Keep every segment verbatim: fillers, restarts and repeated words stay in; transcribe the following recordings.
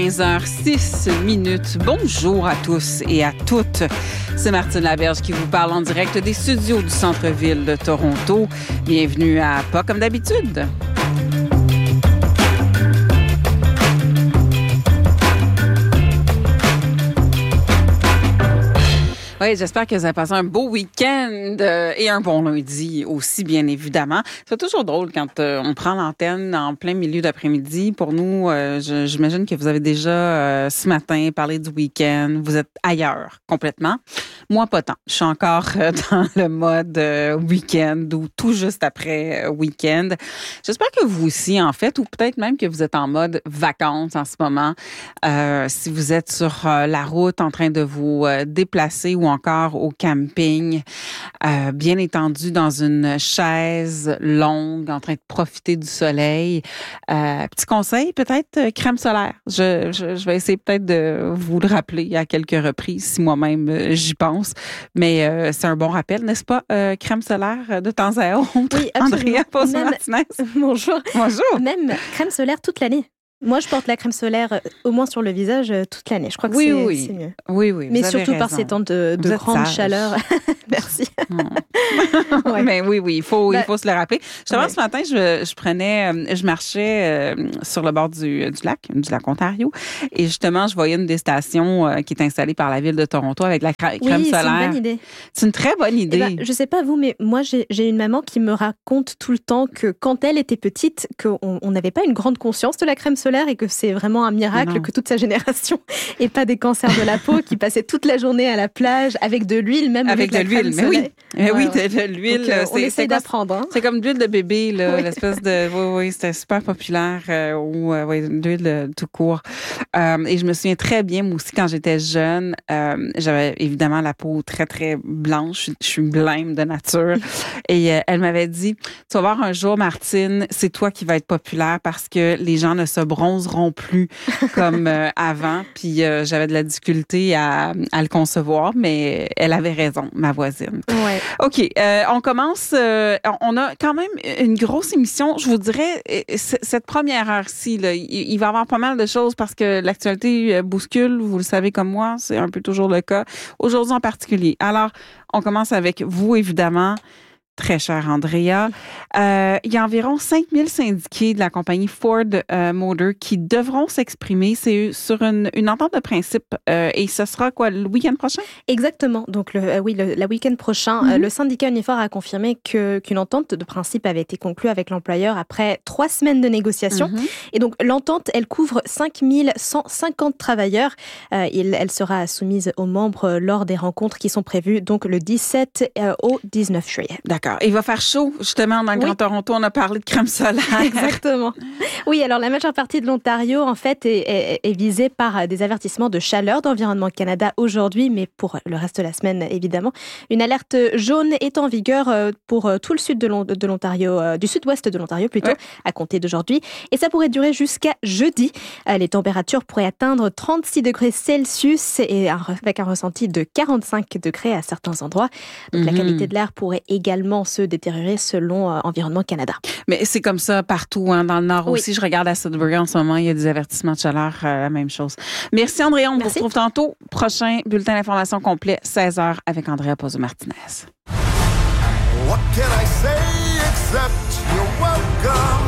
quinze heures six minutes. Bonjour à tous et à toutes. C'est Martine Laberge qui vous parle en direct des studios du centre-ville de Toronto. Bienvenue à Pas comme d'habitude. Oui, j'espère que vous avez passé un beau week-end euh, et un bon lundi aussi, bien évidemment. C'est toujours drôle quand euh, on prend l'antenne en plein milieu d'après-midi. Pour nous, euh, je, j'imagine que vous avez déjà, euh, ce matin, parlé du week-end. Vous êtes ailleurs, complètement. Moi, pas tant. Je suis encore euh, dans le mode euh, week-end ou tout juste après euh, week-end. J'espère que vous aussi, en fait, ou peut-être même que vous êtes en mode vacances en ce moment. Euh, si vous êtes sur euh, la route en train de vous euh, déplacer ou encore au camping, euh, bien étendu dans une chaise longue, en train de profiter du soleil. Euh, petit conseil, peut-être euh, crème solaire. Je, je, je vais essayer peut-être de vous le rappeler à quelques reprises, si moi-même euh, j'y pense. Mais euh, c'est un bon rappel, n'est-ce pas? Euh, crème solaire de temps à autre. Oui, absolument. Andrea Pozzo-Martinez. Bonjour. Bonjour. Même crème solaire toute l'année. Moi, je porte la crème solaire euh, au moins sur le visage euh, toute l'année. Je crois que oui, c'est, oui. c'est mieux. Oui, oui. Mais vous surtout avez par raison. ces temps de, de grande sage. chaleur. Merci. Mm. Ouais. Mais oui, oui, il faut, Ben, il faut se le rappeler. Justement, ouais. ce matin, je, je prenais, euh, je marchais euh, sur le bord du, du lac, du lac Ontario, et justement, je voyais une des stations euh, qui est installée par la ville de Toronto avec la cra- crème Oui, solaire. c'est une bonne idée. C'est une très bonne idée. Eh ben, je sais pas vous, mais moi, j'ai, j'ai une maman qui me raconte tout le temps que quand elle était petite, qu'on on n'avait pas une grande conscience de la crème solaire et que c'est vraiment un miracle Non. que toute sa génération ait pas des cancers de la peau, qui passait toute la journée à la plage avec de l'huile, même Avec de la l'huile, crème mais oui. solaire. Mais oui, Ouais, de, de l'huile. Donc, euh, on c'est, essaye c'est quoi, d'apprendre. Hein. C'est comme de l'huile de bébé, là, Oui. l'espèce de... Oui, oui, c'était super populaire, euh, ou euh, oui, de l'huile euh, tout court. Euh, et je me souviens très bien, moi aussi, quand j'étais jeune, euh, j'avais évidemment la peau très, très blanche. Je suis blême de nature. Et euh, elle m'avait dit, tu vas voir un jour, Martine, c'est toi qui vas être populaire parce que les gens ne se bronzeront plus comme euh, avant. Puis euh, j'avais de la difficulté à, à le concevoir, mais elle avait raison, ma voisine. Ouais. OK, euh, on commence. Euh, on a quand même une grosse émission. Je vous dirais, euh, c- cette première heure-ci, là, il, il va y avoir pas mal de choses parce que l'actualité euh, bouscule. Vous le savez comme moi, c'est un peu toujours le cas. Aujourd'hui en particulier. Alors, on commence avec vous, évidemment. Très cher Andrea. Euh, il y a environ cinq mille syndiqués de la compagnie Ford euh, Motor qui devront s'exprimer. C'est sur une, une entente de principe. Euh, et ce sera quoi, le week-end prochain? Exactement. Donc, le, euh, oui, le la week-end prochain, Mm-hmm. euh, le syndicat Unifor a confirmé que, qu'une entente de principe avait été conclue avec l'employeur après trois semaines de négociations. Mm-hmm. Et donc, l'entente, elle couvre cinq mille cent cinquante travailleurs. Euh, il, elle sera soumise aux membres lors des rencontres qui sont prévues donc le dix-sept euh, au dix-neuf juillet. D'accord. Il va faire chaud, justement, dans le Oui. Grand Toronto. On a parlé de crème solaire. Exactement. Oui, alors la majeure partie de l'Ontario, en fait, est, est, est visée par des avertissements de chaleur d'Environnement Canada aujourd'hui, mais pour le reste de la semaine, évidemment. Une alerte jaune est en vigueur pour tout le sud de, l'On- de l'Ontario, euh, du sud-ouest de l'Ontario plutôt, Ouais. à compter d'aujourd'hui. Et ça pourrait durer jusqu'à jeudi. Euh, les températures pourraient atteindre trente-six degrés Celsius et un, avec un ressenti de quarante-cinq degrés à certains endroits. Donc Mm-hmm. la qualité de l'air pourrait également se détériorer selon euh, Environnement Canada. Mais c'est comme ça partout, hein, dans le Nord Oui. aussi. Je regarde à Sudbury en ce moment, il y a des avertissements de chaleur, euh, la même chose. Merci Andrea, on vous Merci. retrouve tantôt. Prochain bulletin d'information complet, seize heures avec Andrea Pozzo-Martinez. What can I say except you're welcome?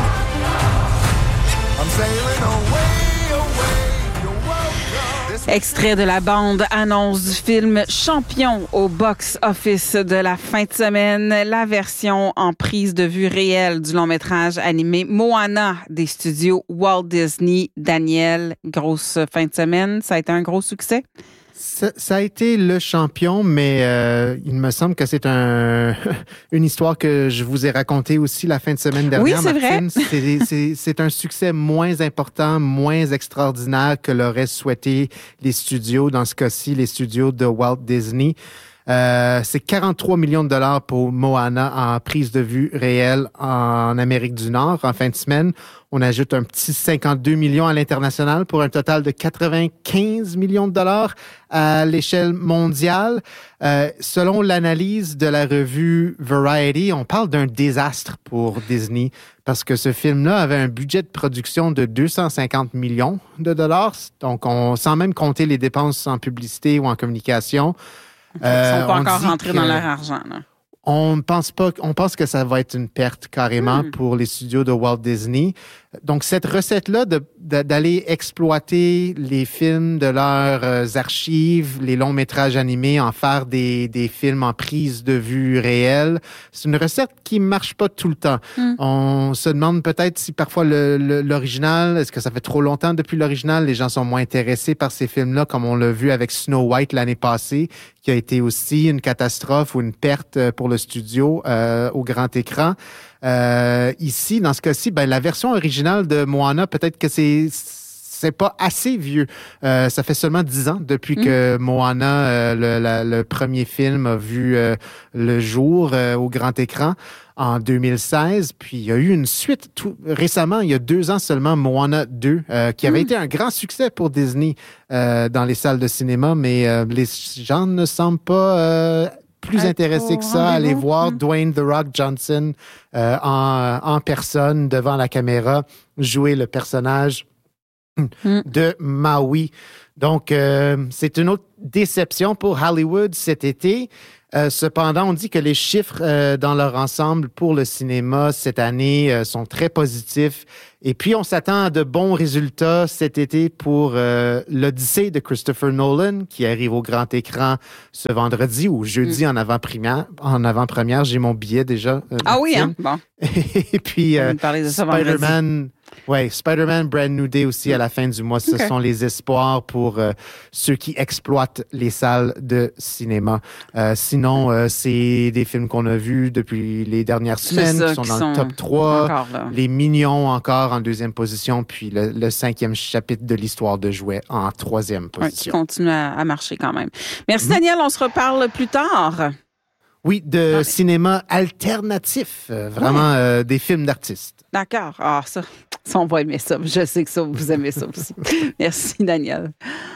I'm sailing away, away, you're welcome. This Extrait de la bande-annonce du film Champion au box-office de la fin de semaine. La version en prise de vue réelle du long-métrage animé Moana des studios Walt Disney. Daniel, grosse fin de semaine. Ça a été un gros succès? Ça, ça a été le champion, mais euh, il me semble que c'est un, une histoire que je vous ai racontée aussi la fin de semaine dernière, Oui, c'est Martine. C'est, c'est, c'est un succès moins important, moins extraordinaire que l'auraient souhaité les studios, dans ce cas-ci, les studios de Walt Disney. Euh, c'est quarante-trois millions de dollars pour Moana en prise de vue réelle en Amérique du Nord en fin de semaine. On ajoute un petit cinquante-deux millions à l'international pour un total de quatre-vingt-quinze millions de dollars à l'échelle mondiale. Euh, selon l'analyse de la revue Variety, on parle d'un désastre pour Disney parce que ce film-là avait un budget de production de deux cent cinquante millions de dollars. Donc, on, sans même compter les dépenses en publicité ou en communication. Ils ne sont pas on encore dit rentrés que- dans leur argent. Là. On pense pas, on pense que ça va être une perte carrément Mm. pour les studios de Walt Disney. Donc, cette recette-là de, de- d'aller exploiter les films de leurs euh, archives, les longs métrages animés, en faire des, des films en prise de vue réelle, c'est une recette qui marche pas tout le temps. Mm. On se demande peut-être si parfois le, le- l'original, est-ce que ça fait trop longtemps depuis l'original, les gens sont moins intéressés par ces films-là, comme on l'a vu avec Snow White l'année passée, qui a été aussi une catastrophe ou une perte euh, pour le studio euh, au grand écran. Euh, ici, dans ce cas-ci, ben, la version originale de Moana, peut-être que c'est c'est pas assez vieux. Euh, ça fait seulement dix ans depuis Mm. que Moana, euh, le, la- le premier film, a vu euh, le jour euh, au grand écran en deux mille seize. Puis il y a eu une suite tout récemment, il y a deux ans seulement, Moana deux, euh, qui avait Mm. été un grand succès pour Disney euh, dans les salles de cinéma, mais euh, les gens ne semblent pas euh, plus Être intéressés au que ça à aller rendez-vous. voir Mm. Dwayne The Rock Johnson euh, en, en personne devant la caméra jouer le personnage Mm. de Maui. Donc, euh, c'est une autre déception pour Hollywood cet été. Euh, cependant, on dit que les chiffres euh, dans leur ensemble pour le cinéma cette année euh, sont très positifs. Et puis, on s'attend à de bons résultats cet été pour euh, l'Odyssée de Christopher Nolan, qui arrive au grand écran ce vendredi ou jeudi en avant-première. En avant-première, j'ai mon billet déjà. euh, Ah oui, hein? Martine. Bon, Et puis, on euh, va nous parler de ça vendredi. Spider-Man, ouais, Spider-Man Brand New Day aussi à la fin du mois. Ce Ok. sont les espoirs pour euh, ceux qui exploitent les salles de cinéma. Euh, sinon, euh, c'est des films qu'on a vus depuis les dernières C'est semaines ça, qui sont qui dans sont le top trois. Encore là. Les Mignons encore en deuxième position, puis le, le cinquième chapitre de l'histoire de jouets en troisième Ouais, qui position. continue à, à marcher quand même. Merci, Mhm. Daniel. On se reparle plus tard. Oui, de Ah. cinéma alternatif, euh, vraiment euh, des films d'artistes. D'accord. Ah, ça, ça, on va aimer ça. Je sais que ça, vous aimez ça aussi. Merci, Daniel.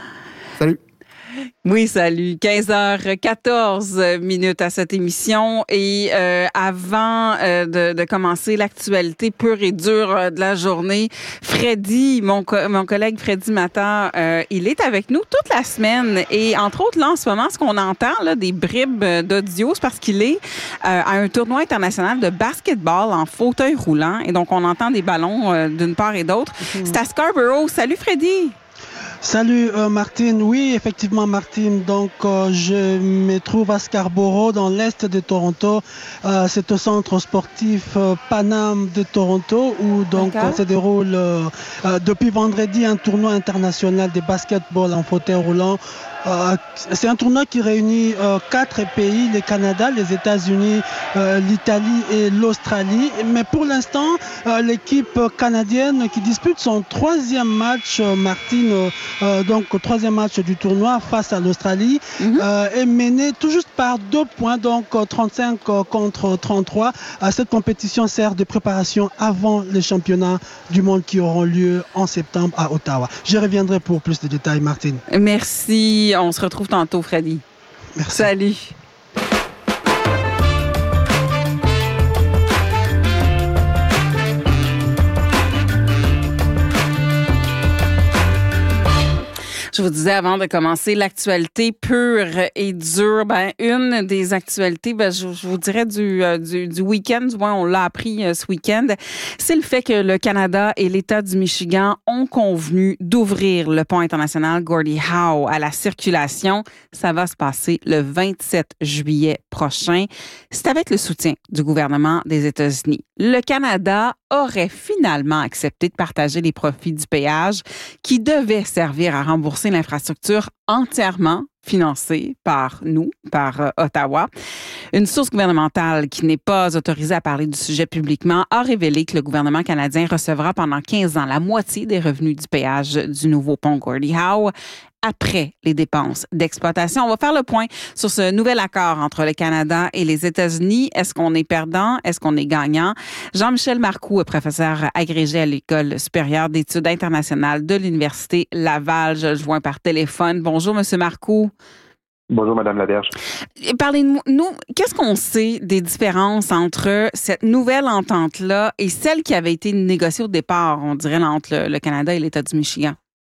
Salut. Oui, salut. quinze heures quatorze minutes à cette émission. Et euh, avant euh, de, de commencer l'actualité pure et dure euh, de la journée, Freddy, mon, co- mon collègue Freddy Mata, euh, il est avec nous toute la semaine. Et entre autres, là, en ce moment, ce qu'on entend, là, des bribes d'audio, c'est parce qu'il est euh, à un tournoi international de basketball en fauteuil roulant. Et donc, on entend des ballons euh, d'une part et d'autre. C'est à Scarborough. Salut, Freddy. Salut euh, Martine, oui effectivement Martine, donc euh, je me trouve à Scarborough dans l'est de Toronto, euh, c'est au centre sportif euh, Panam de Toronto où donc D'accord. euh, se déroule euh, euh, depuis vendredi un tournoi international de basketball en fauteuil roulant. Euh, c'est un tournoi qui réunit euh, quatre pays, le Canada, les États-Unis, euh, l'Italie et l'Australie. Mais pour l'instant, euh, l'équipe canadienne qui dispute son troisième match, euh, Martine, euh, euh, donc au troisième match du tournoi face à l'Australie, Mhm. euh, est menée tout juste par deux points, donc euh, trente-cinq euh, contre trente-trois. Euh, cette compétition sert de préparation avant les championnats du monde qui auront lieu en septembre à Ottawa. Je reviendrai pour plus de détails, Martine. Merci. On se retrouve tantôt, Freddy. Merci. Salut. Je vous disais avant de commencer l'actualité pure et dure, ben une des actualités, ben je, je vous dirais du euh, du, du week-end, du moins on l'a appris euh, ce week-end, c'est le fait que le Canada et l'État du Michigan ont convenu d'ouvrir le pont international Gordie Howe à la circulation. Ça va se passer le vingt-sept juillet prochain. C'est avec le soutien du gouvernement des États-Unis. Le Canada aurait finalement accepté de partager les profits du péage qui devait servir à rembourser l'infrastructure entièrement financée par nous, par euh, Ottawa. Une source gouvernementale qui n'est pas autorisée à parler du sujet publiquement a révélé que le gouvernement canadien recevra pendant quinze ans la moitié des revenus du péage du nouveau pont Gordie Howe après les dépenses d'exploitation. On va faire le point sur ce nouvel accord entre le Canada et les États-Unis. Est-ce qu'on est perdant? Est-ce qu'on est gagnant? Jean-Michel Marcoux, professeur agrégé à l'École supérieure d'études internationales de l'Université Laval. Je le joins par téléphone. Bonjour, Monsieur Marcoux. Bonjour, Madame Laberge. Parlez-nous, nous, qu'est-ce qu'on sait des différences entre cette nouvelle entente-là et celle qui avait été négociée au départ, on dirait, entre le, le Canada et l'État du Michigan?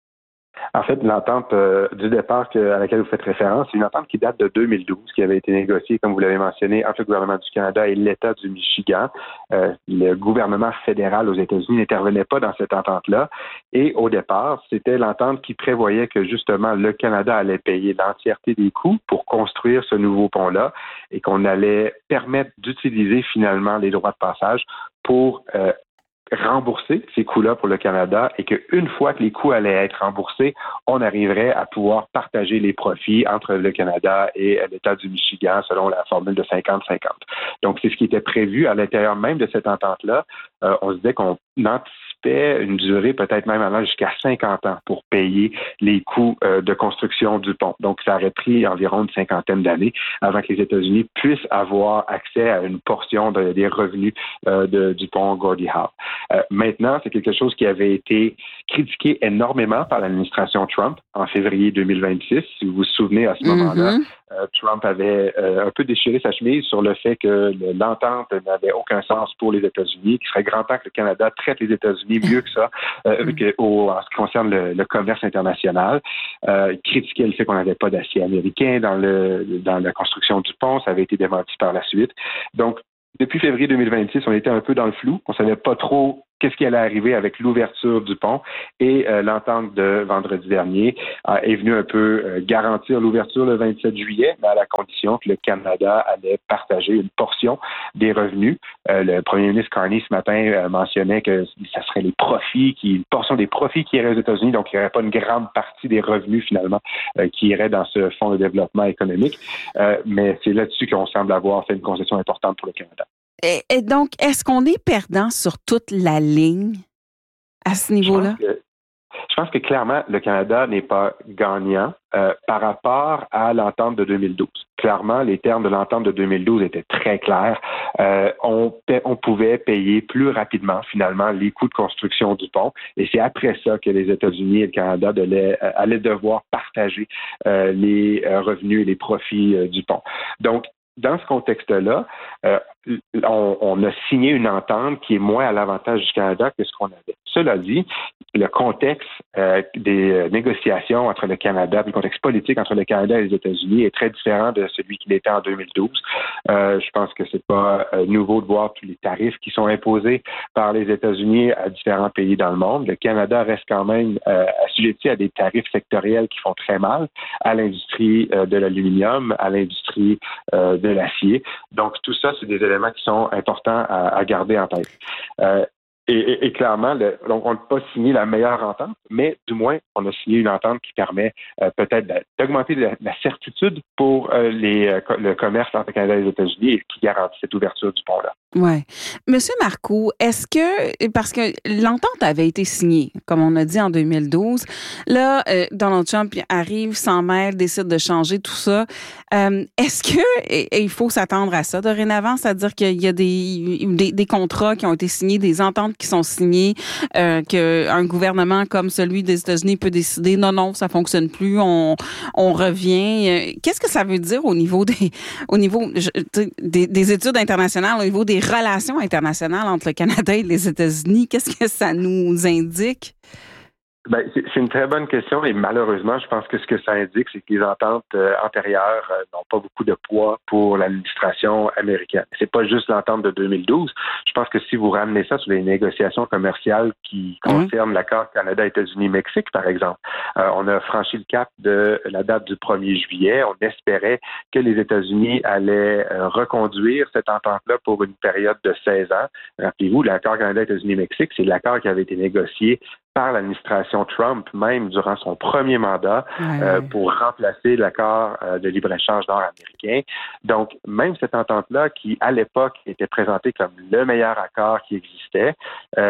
En fait, l'entente euh, du départ que, à laquelle vous faites référence, c'est une entente qui date de deux mille douze, qui avait été négociée, comme vous l'avez mentionné, entre le gouvernement du Canada et l'État du Michigan. Euh, le gouvernement fédéral aux États-Unis n'intervenait pas dans cette entente-là. Et au départ, c'était l'entente qui prévoyait que, justement, le Canada allait payer l'entièreté des coûts pour construire ce nouveau pont-là et qu'on allait permettre d'utiliser finalement les droits de passage pour euh, rembourser ces coûts-là pour le Canada et qu'une fois que les coûts allaient être remboursés, on arriverait à pouvoir partager les profits entre le Canada et l'État du Michigan selon la formule de cinquante cinquante. Donc, c'est ce qui était prévu à l'intérieur même de cette entente-là. Euh, on se disait qu'on anticipait une durée peut-être même allant jusqu'à cinquante ans pour payer les coûts euh, de construction du pont. Donc, ça aurait pris environ une cinquantaine d'années avant que les États-Unis puissent avoir accès à une portion de, des revenus euh, de, du pont Gordie Howe. Euh, maintenant, c'est quelque chose qui avait été critiqué énormément par l'administration Trump en février deux mille vingt-six. Si vous vous souvenez, à ce mm-hmm. moment-là, euh, Trump avait euh, un peu déchiré sa chemise sur le fait que le, l'entente n'avait aucun sens pour les États-Unis, qu'il serait grand temps que le Canada traite les États-Unis mieux que ça euh, mm-hmm. que, au, en ce qui concerne le, le commerce international. Euh, critiquait le fait qu'on n'avait pas d'acier américain dans, le, dans la construction du pont. Ça avait été démenti par la suite. Donc, depuis février deux mille vingt-six, on était un peu dans le flou. On ne savait pas trop qu'est-ce qui allait arriver avec l'ouverture du pont. Et euh, l'entente de vendredi dernier euh, est venue un peu euh, garantir l'ouverture le vingt-sept juillet, mais à la condition que le Canada allait partager une portion des revenus. Euh, le premier ministre Carney, ce matin, euh, mentionnait que ça serait les profits, qui, une portion des profits qui iraient aux États-Unis, donc il n'y aurait pas une grande partie des revenus, finalement, euh, qui irait dans ce fonds de développement économique. Euh, mais c'est là-dessus qu'on semble avoir fait une concession importante pour le Canada. Et, et donc, est-ce qu'on est perdant sur toute la ligne à ce niveau-là? Je pense que, je pense que clairement, le Canada n'est pas gagnant euh, par rapport à l'entente de deux mille douze. Clairement, les termes de l'entente de deux mille douze étaient très clairs. Euh, on, on pouvait payer plus rapidement, finalement, les coûts de construction du pont. Et c'est après ça que les États-Unis et le Canada devaient, euh, allaient devoir partager euh, les euh, revenus et les profits euh, du pont. Donc, dans ce contexte-là, euh, on, on a signé une entente qui est moins à l'avantage du Canada que ce qu'on avait. Cela dit, le contexte euh, des négociations entre le Canada, le contexte politique entre le Canada et les États-Unis est très différent de celui qu'il était en deux mille douze. Euh, je pense que c'est pas euh, nouveau de voir tous les tarifs qui sont imposés par les États-Unis à différents pays dans le monde. Le Canada reste quand même euh, assujetti à des tarifs sectoriels qui font très mal à l'industrie euh, de l'aluminium, à l'industrie euh, de l'acier. Donc, tout ça, c'est des éléments qui sont importants à, à garder en tête. Euh, Et, et, et clairement, le, donc on n'a pas signé la meilleure entente, mais du moins, on a signé une entente qui permet euh, peut-être d'augmenter la, la certitude pour euh, les, euh, le commerce entre le Canada et les États-Unis et qui garantit cette ouverture du pont-là. Oui. Monsieur Marcoux, est-ce que, parce que l'entente avait été signée, comme on a dit en deux mille douze, là, euh, Donald Trump arrive, s'en mêle, décide de changer tout ça. Euh, est-ce que, et, et il faut s'attendre à ça dorénavant, c'est-à-dire qu'il y a des, des, des contrats qui ont été signés, des ententes qui sont signées, euh, qu'un gouvernement comme celui des États-Unis peut décider, non, non, ça fonctionne plus, on, on revient. Qu'est-ce que ça veut dire au niveau des, au niveau des, des études internationales, au niveau des relations internationales entre le Canada et les États-Unis? Qu'est-ce que ça nous indique? Ben, c'est, c'est une très bonne question et malheureusement, je pense que ce que ça indique, c'est que les ententes euh, antérieures euh, n'ont pas beaucoup de poids pour l'administration américaine. C'est pas juste l'entente de deux mille douze. Je pense que si vous ramenez ça sur les négociations commerciales qui concernent mmh. l'accord Canada-États-Unis-Mexique, par exemple, euh, on a franchi le cap de la date du premier juillet. On espérait que les États-Unis allaient euh, reconduire cette entente-là pour une période de seize ans. Rappelez-vous, l'accord Canada-États-Unis-Mexique, c'est l'accord qui avait été négocié par l'administration Trump, même durant son premier mandat, ouais. euh, pour remplacer l'accord euh, de libre-échange nord-américain. Donc, même cette entente-là, qui, à l'époque, était présentée comme le meilleur accord qui existait, euh,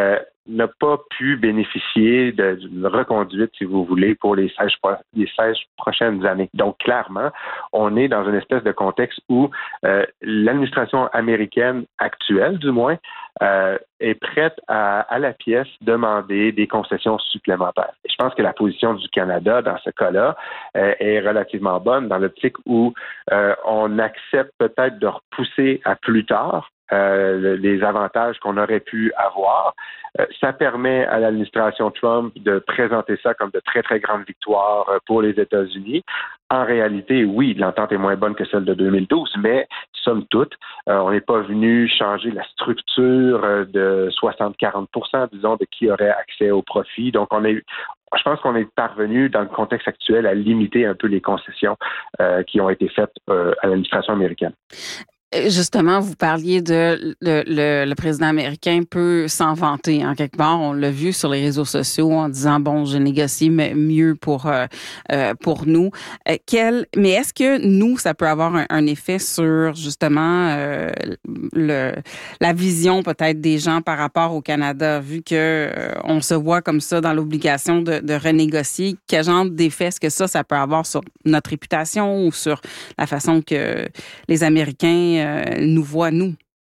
n'a pas pu bénéficier de, d'une reconduite, si vous voulez, pour les seize, les seize prochaines années. Donc, clairement, on est dans une espèce de contexte où euh, l'administration américaine actuelle, du moins, euh, est prête à, à la pièce demander des concessions supplémentaires. Et je pense que la position du Canada, dans ce cas-là, euh, est relativement bonne dans l'optique où euh, on accepte peut-être de repousser à plus tard Euh, les avantages qu'on aurait pu avoir. Euh, ça permet à l'administration Trump de présenter ça comme de très, très grandes victoires pour les États-Unis. En réalité, oui, l'entente est moins bonne que celle de deux mille douze, mais somme toute, euh, on n'est pas venu changer la structure de soixante à quarante pour cent, disons, de qui aurait accès au profit. Donc, on est Je pense qu'on est parvenu, dans le contexte actuel, à limiter un peu les concessions euh, qui ont été faites euh, à l'administration américaine. Justement, vous parliez de le, le, le président américain peut s'en vanter en quelque part. On l'a vu sur les réseaux sociaux en disant bon, j'ai négocié mieux pour euh, pour nous. Euh, quel, mais est-ce que nous, ça peut avoir un, un effet sur justement euh, le la vision peut-être des gens par rapport au Canada, vu que euh, on se voit comme ça dans l'obligation de, de renégocier. Quel genre d'effet est-ce que ça, ça peut avoir sur notre réputation ou sur la façon que les Américains nous voit, nous?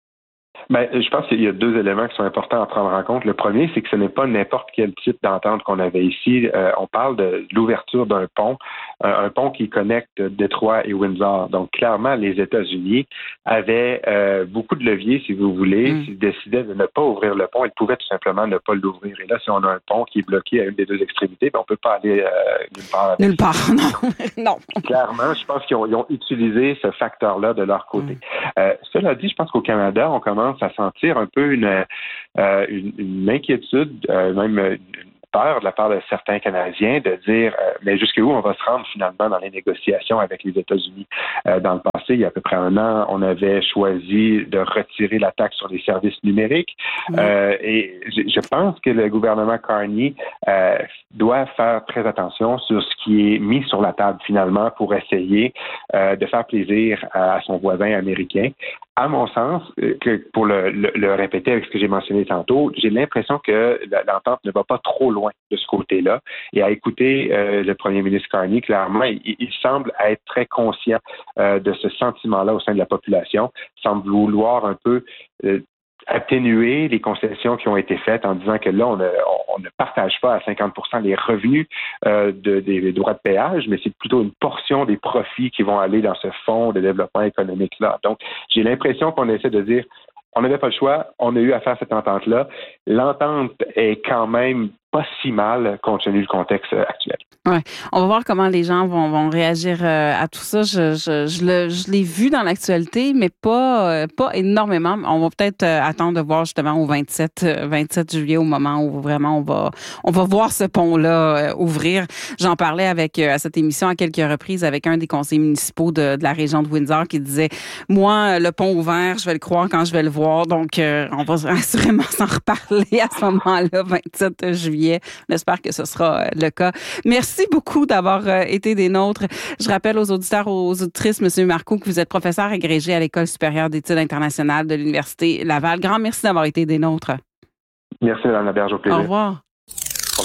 Bien, je pense qu'il y a deux éléments qui sont importants à prendre en compte. Le premier, c'est que ce n'est pas n'importe quel type d'entente qu'on avait ici. Euh, on parle de l'ouverture d'un pont, euh, un pont qui connecte Détroit et Windsor. Donc, clairement, les États-Unis avaient euh, beaucoup de leviers, si vous voulez. Mm. S'ils décidaient de ne pas ouvrir le pont, ils pouvaient tout simplement ne pas l'ouvrir. Et là, si on a un pont qui est bloqué à une des deux extrémités, bien, on ne peut pas aller euh, nulle part. Avec nulle part, non. non. Clairement, je pense qu'ils ont, ils ont utilisé ce facteur-là de leur côté. Mm. Euh, cela dit, je pense qu'au Canada, on commence à sentir un peu une, euh, une, une inquiétude, euh, même une peur de la part de certains Canadiens de dire euh, mais jusqu'où on va se rendre finalement dans les négociations avec les États-Unis. Euh, dans le passé, il y a à peu près un an, on avait choisi de retirer la taxe sur les services numériques mmh. euh, et je, je pense que le gouvernement Carney euh, doit faire très attention sur ce qui est mis sur la table finalement pour essayer euh, de faire plaisir à, à son voisin américain. À mon sens, que pour le, le, le répéter avec ce que j'ai mentionné tantôt, j'ai l'impression que l'entente ne va pas trop loin de ce côté-là. Et à écouter euh, le premier ministre Carney, clairement, il, il semble être très conscient euh, de ce sentiment-là au sein de la population, semble vouloir un peu euh, atténuer les concessions qui ont été faites en disant que là, on ne, on ne partage pas à cinquante pour cent les revenus euh, de, des droits de péage, mais c'est plutôt une portion des profits qui vont aller dans ce fonds de développement économique-là. Donc, j'ai l'impression qu'on essaie de dire, on n'avait pas le choix, on a eu à faire cette entente-là. L'entente est quand même pas si mal compte tenu du contexte actuel. Ouais, on va voir comment les gens vont, vont réagir euh, à tout ça. Je, je, je, le, je l'ai vu dans l'actualité, mais pas, euh, pas énormément. On va peut-être euh, attendre de voir justement au vingt-sept juillet, au moment où vraiment on va, on va voir ce pont-là euh, ouvrir. J'en parlais avec euh, à cette émission à quelques reprises avec un des conseillers municipaux de, de la région de Windsor qui disait « Moi, le pont ouvert, je vais le croire quand je vais le voir. » Donc, euh, on va assurément s'en reparler à ce moment-là, vingt-sept juillet. J'espère que ce sera euh, le cas. Merci. Merci beaucoup d'avoir euh, été des nôtres. Je rappelle aux auditeurs, aux auditrices, M. Marcoux, que vous êtes professeur agrégé à l'École supérieure d'études internationales de l'Université Laval. Grand merci d'avoir été des nôtres. Merci, Mme Laberge, au plaisir. Au revoir. Au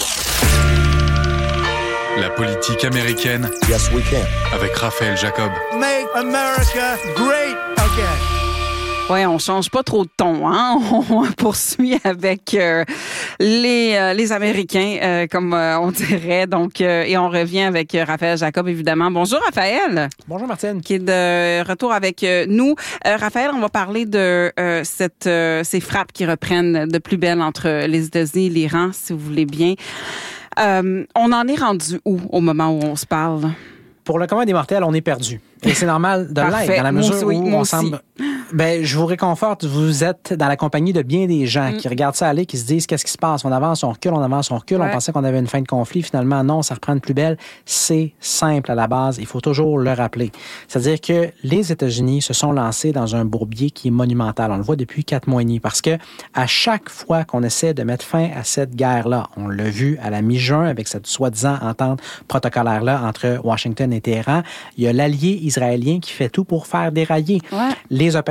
revoir. La politique américaine. Yes, we can. Avec Raphaël Jacob. Make America great again. Oui, on change pas trop de ton, hein. On poursuit avec euh, les euh, les Américains, euh, comme euh, on dirait. Donc, euh, et on revient avec Raphaël Jacob, évidemment. Bonjour, Raphaël. Bonjour, Martine. Qui est de retour avec nous. Euh, Raphaël, on va parler de euh, cette euh, ces frappes qui reprennent de plus belle entre les États-Unis et l'Iran, si vous voulez bien. Euh, on en est rendu où au moment où on se parle? Pour le commun des mortels, on est perdu. Et c'est normal de l'être, dans la mesure oui, où on semble... Ben, je vous réconforte, vous êtes dans la compagnie de bien des gens mm. qui regardent ça aller, qui se disent qu'est-ce qui se passe, on avance, on recule, on avance, on recule, ouais. On pensait qu'on avait une fin de conflit, finalement non, ça reprend de plus belle. C'est simple à la base, il faut toujours le rappeler. C'est-à-dire que les États-Unis se sont lancés dans un bourbier qui est monumental, on le voit depuis quatre mois et demi, parce que à chaque fois qu'on essaie de mettre fin à cette guerre-là, on l'a vu à la mi-juin avec cette soi-disant entente protocolaire-là entre Washington et Téhéran, il y a l'allié israélien qui fait tout pour faire dérailler. Ouais. Les opérations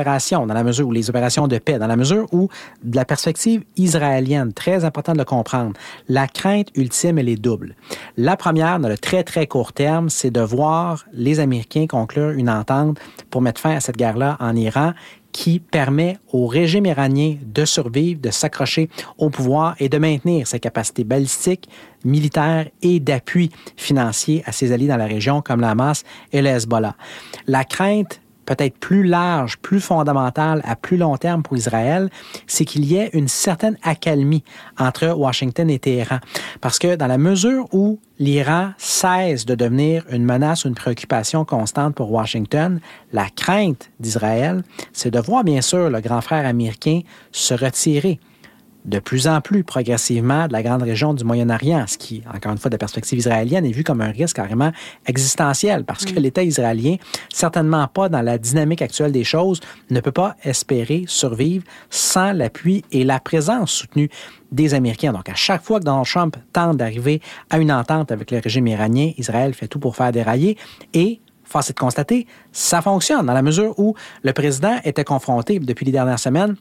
opérations, dans la mesure où les opérations de paix, dans la mesure où, de la perspective israélienne, très important de le comprendre, la crainte ultime, elle est double. La première, dans le très, très court terme, c'est de voir les Américains conclure une entente pour mettre fin à cette guerre-là en Iran, qui permet au régime iranien de survivre, de s'accrocher au pouvoir et de maintenir ses capacités balistiques, militaires et d'appui financier à ses alliés dans la région comme la Hamas et le Hezbollah. La crainte peut-être plus large, plus fondamentale, à plus long terme pour Israël, c'est qu'il y ait une certaine accalmie entre Washington et Téhéran. Parce que dans la mesure où l'Iran cesse de devenir une menace ou une préoccupation constante pour Washington, la crainte d'Israël, c'est de voir bien sûr le grand frère américain se retirer de plus en plus progressivement de la grande région du Moyen-Orient, ce qui, encore une fois, de la perspective israélienne, est vu comme un risque carrément existentiel, parce que mmh. l'État israélien, certainement pas dans la dynamique actuelle des choses, ne peut pas espérer survivre sans l'appui et la présence soutenue des Américains. Donc, à chaque fois que Donald Trump tente d'arriver à une entente avec le régime iranien, Israël fait tout pour faire dérailler et force est de constater, ça fonctionne dans la mesure où le président était confronté depuis les dernières semaines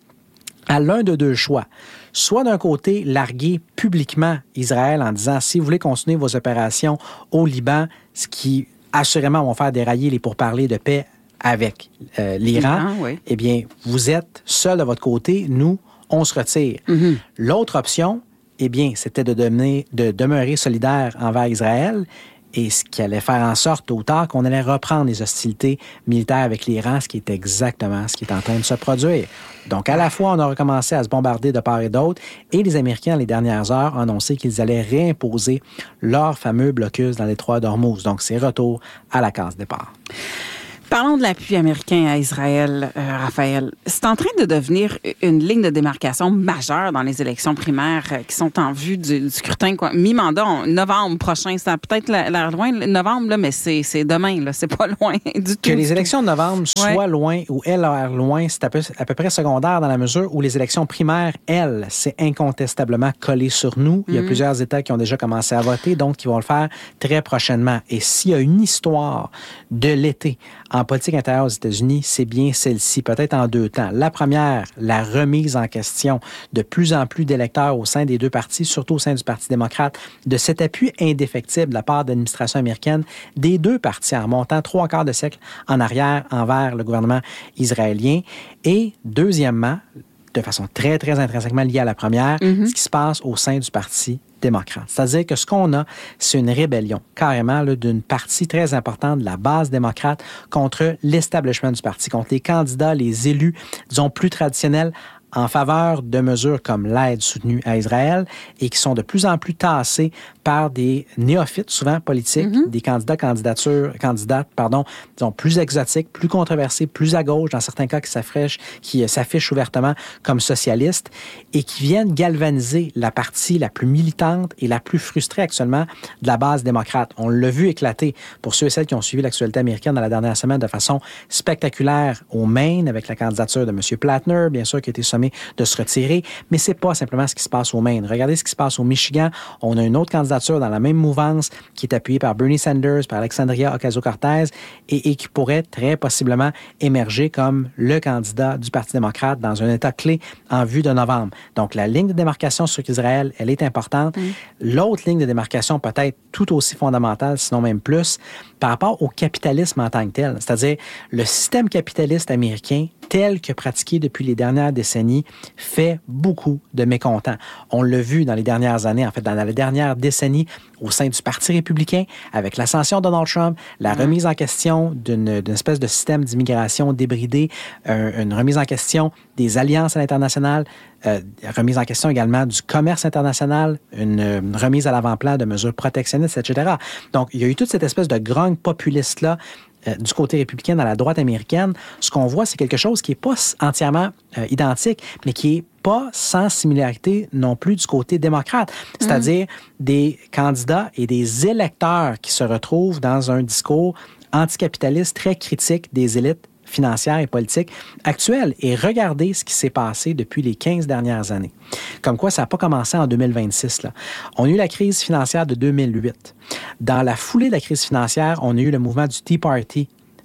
à l'un de deux choix. Soit d'un côté, larguer publiquement Israël en disant « si vous voulez continuer vos opérations au Liban », ce qui assurément vont faire dérailler les pourparlers de paix avec euh, l'Iran, l'Iran oui. eh bien, vous êtes seul de votre côté, nous, on se retire. Mm-hmm. L'autre option, eh bien, c'était de, devenir, de demeurer solidaire envers Israël, et ce qui allait faire en sorte, tôt ou tard, qu'on allait reprendre les hostilités militaires avec l'Iran, ce qui est exactement ce qui est en train de se produire. Donc, à la fois, on a recommencé à se bombarder de part et d'autre, et les Américains, les dernières heures, ont annoncé qu'ils allaient réimposer leur fameux blocus dans les détroit d'Ormuz. Donc, c'est retour à la case départ. Parlons de l'appui américain à Israël, euh, Raphaël. C'est en train de devenir une ligne de démarcation majeure dans les élections primaires euh, qui sont en vue du, du scrutin, quoi. Mi-mandat, en novembre prochain. C'est peut-être l'air loin, novembre, là, mais c'est, c'est demain, là. C'est pas loin du tout. Que les élections de novembre soient ouais. loin ou elles l'air loin, c'est à peu, à peu près secondaire dans la mesure où les élections primaires, elles, c'est incontestablement collé sur nous. Il y a mm-hmm. plusieurs États qui ont déjà commencé à voter, donc qui vont le faire très prochainement. Et s'il y a une histoire de l'été en politique intérieure aux États-Unis, c'est bien celle-ci, peut-être en deux temps. La première, la remise en question de plus en plus d'électeurs au sein des deux partis, surtout au sein du Parti démocrate, de cet appui indéfectible de la part de l'administration américaine des deux partis en remontant trois quarts de siècle en arrière envers le gouvernement israélien. Et deuxièmement, de façon très, très intrinsèquement liée à la première, mm-hmm. ce qui se passe au sein du Parti démocrate. C'est-à-dire que ce qu'on a, c'est une rébellion, carrément, là, d'une partie très importante de la base démocrate contre l'establishment du parti, contre les candidats, les élus, disons, plus traditionnels, en faveur de mesures comme l'aide soutenue à Israël et qui sont de plus en plus tassées par des néophytes, souvent politiques, mm-hmm. des candidats, candidatures, candidates, pardon, disons, plus exotiques, plus controversés, plus à gauche, dans certains cas qui s'affichent, qui s'affichent ouvertement comme socialistes et qui viennent galvaniser la partie la plus militante et la plus frustrée actuellement de la base démocrate. On l'a vu éclater pour ceux et celles qui ont suivi l'actualité américaine dans la dernière semaine de façon spectaculaire au Maine avec la candidature de M. Platner, bien sûr, qui a été sommé de se retirer, mais c'est pas simplement ce qui se passe au Maine. Regardez ce qui se passe au Michigan. On a une autre candidature dans la même mouvance qui est appuyée par Bernie Sanders, par Alexandria Ocasio-Cortez et, et qui pourrait très possiblement émerger comme le candidat du Parti démocrate dans un État clé en vue de novembre. Donc, la ligne de démarcation sur Israël, elle est importante. Mmh. L'autre ligne de démarcation peut-être tout aussi fondamentale, sinon même plus, par rapport au capitalisme en tant que tel. C'est-à-dire le système capitaliste américain tel que pratiqué depuis les dernières décennies fait beaucoup de mécontents. On l'a vu dans les dernières années, en fait, dans la dernière décennie, au sein du Parti républicain, avec l'ascension de Donald Trump, la mmh. remise en question d'une, d'une espèce de système d'immigration débridé, euh, une remise en question des alliances à l'international, euh, remise en question également du commerce international, une, une remise à l'avant-plan de mesures protectionnistes, et cetera. Donc, il y a eu toute cette espèce de grogne populiste-là euh, du côté républicain dans la droite américaine. Ce qu'on voit, c'est quelque chose qui n'est pas entièrement euh, identique, mais qui est pas sans similarité non plus du côté démocrate, c'est-à-dire mmh. des candidats et des électeurs qui se retrouvent dans un discours anticapitaliste très critique des élites financières et politiques actuelles. Et regardez ce qui s'est passé depuis les quinze dernières années. Comme quoi, ça n'a pas commencé en deux mille vingt-six. Là. On a eu la crise financière de deux mille huit. Dans la foulée de la crise financière, on a eu le mouvement du Tea Party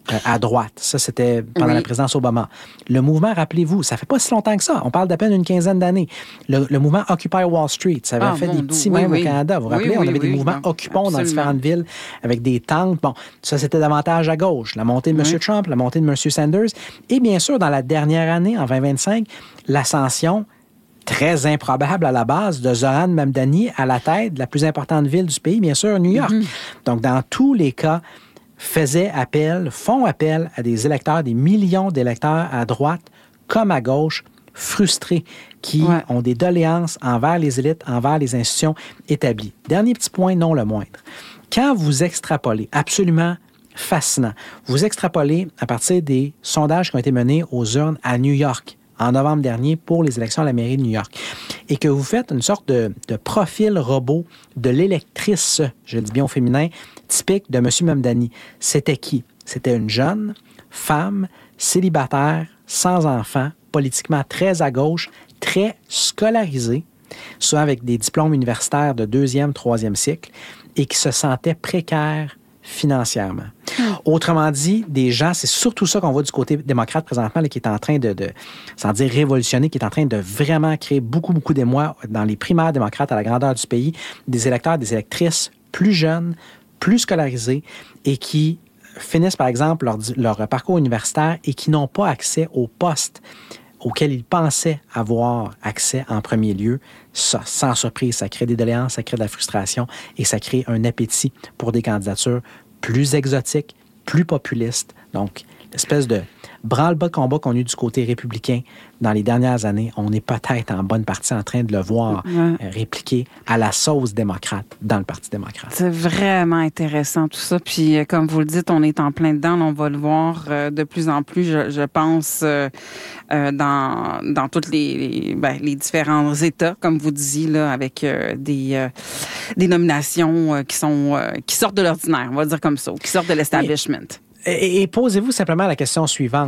euh, à droite. Ça, c'était pendant Oui. la présidence Obama. Le mouvement, rappelez-vous, ça fait pas si longtemps que ça. On parle d'à peine une quinzaine d'années. Le, le mouvement Occupy Wall Street, ça avait Ah, fait mon des Dieu. petits Oui, mèmes oui. au Canada. Vous vous Oui, rappelez, oui, on avait oui, des mouvements oui. occupants dans Absolument. différentes villes avec des tentes. Bon, ça, c'était davantage à gauche. La montée de M. Oui. Trump, la montée de M. Sanders. Et bien sûr, dans la dernière année, en vingt vingt-cinq, l'ascension très improbable à la base de Zoran Mamdani à la tête de la plus importante ville du pays, bien sûr, New York. Mm-hmm. Donc, dans tous les cas, faisaient appel, font appel à des électeurs, des millions d'électeurs à droite comme à gauche, frustrés, qui Ouais. ont des doléances envers les élites, envers les institutions établies. Dernier petit point, non le moindre. Quand vous extrapolez, absolument fascinant, vous extrapolez à partir des sondages qui ont été menés aux urnes à New York en novembre dernier pour les élections à la mairie de New York, et que vous faites une sorte de, de profil robot de l'électrice, je le dis bien au féminin, typique de M. Mamdani. C'était qui? C'était une jeune femme, célibataire, sans enfant, politiquement très à gauche, très scolarisée, souvent avec des diplômes universitaires de deuxième, troisième cycle, et qui se sentait précaire financièrement. Autrement dit, des gens, c'est surtout ça qu'on voit du côté démocrate présentement, là, qui est en train de, de, sans dire révolutionner, qui est en train de vraiment créer beaucoup, beaucoup d'émoi dans les primaires démocrates à la grandeur du pays, des électeurs, des électrices plus jeunes, plus scolarisés et qui finissent, par exemple, leur, leur parcours universitaire et qui n'ont pas accès aux postes auxquels ils pensaient avoir accès en premier lieu. Ça, sans surprise, ça crée des doléances, ça crée de la frustration et ça crée un appétit pour des candidatures plus exotiques, plus populistes. Donc, l'espèce de branle-bas de combat qu'on a eu du côté républicain dans les dernières années, on est peut-être en bonne partie en train de le voir Ouais. euh, répliquer à la sauce démocrate dans le Parti démocrate. C'est vraiment intéressant tout ça. Puis, euh, comme vous le dites, on est en plein dedans. Là, on va le voir euh, de plus en plus, je, je pense, euh, euh, dans dans tous les, les, ben, les différents États, comme vous disiez, là, avec euh, des euh, des nominations euh, qui sont euh, qui sortent de l'ordinaire, on va dire comme ça, ou qui sortent de l'establishment. Et, et posez-vous simplement la question suivante.